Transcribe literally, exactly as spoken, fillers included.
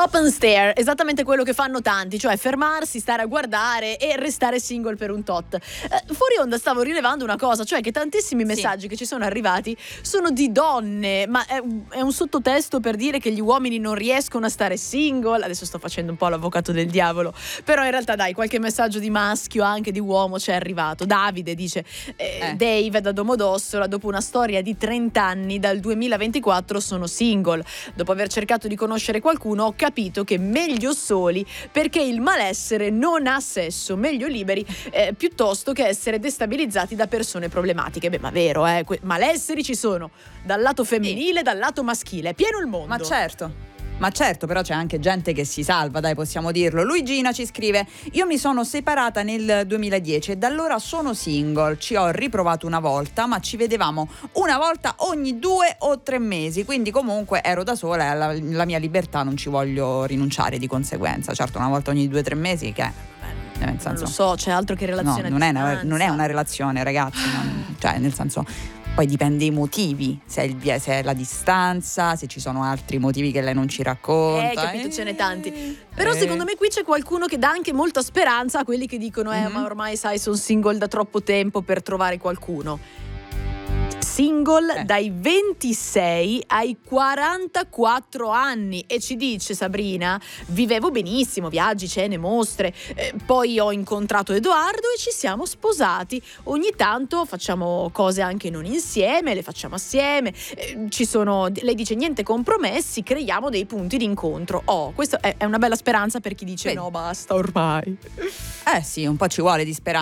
Stop and stare, esattamente quello che fanno tanti, cioè fermarsi, stare a guardare e restare single per un tot. Eh, fuori onda stavo rilevando una cosa, cioè che tantissimi messaggi sì. che ci sono arrivati sono di donne, ma è, è un sottotesto per dire che gli uomini non riescono a stare single. Adesso sto facendo un po' l'avvocato del diavolo, però in realtà dai, qualche messaggio di maschio, anche di uomo c'è arrivato. Davide dice eh, eh. Dave da Domodossola, dopo una storia di trenta anni, dal duemilaventiquattro sono single. Dopo aver cercato di conoscere qualcuno ho capito che meglio soli, perché il malessere non ha sesso, meglio liberi eh, piuttosto che essere destabilizzati da persone problematiche. Beh, ma vero, eh, que- malesseri ci sono dal lato femminile, sì. dal lato maschile, è pieno il mondo. Ma certo. Ma certo, però c'è anche gente che si salva, dai, possiamo dirlo. Luigina ci scrive: io mi sono separata nel duemiladieci e da allora sono single. Ci ho riprovato una volta, ma ci vedevamo una volta ogni due o tre mesi, quindi comunque ero da sola e alla, alla mia libertà non ci voglio rinunciare di conseguenza. Certo, una volta ogni due o tre mesi che... Nel senso, non lo so, c'è altro che relazione. No, non è, una, non è una relazione, ragazzi, non, cioè nel senso... Poi dipende i motivi, se è, il, se è la distanza, se ci sono altri motivi che lei non ci racconta. Eh, capito, ce n'è tanti. Però eh. secondo me qui c'è qualcuno che dà anche molta speranza a quelli che dicono eh, mm-hmm. ma ormai sai, sono single da troppo tempo per trovare qualcuno. Single eh. dai ventisei ai quarantaquattro anni, e ci dice Sabrina: vivevo benissimo, viaggi, cene, mostre, eh, poi ho incontrato Edoardo e ci siamo sposati. Ogni tanto facciamo cose anche non insieme, le facciamo assieme, eh, ci sono, lei dice, niente compromessi, creiamo dei punti di incontro. Oh, questa è, è una bella speranza per chi dice Beh. no basta ormai. Eh sì, un po' ci vuole di speranza.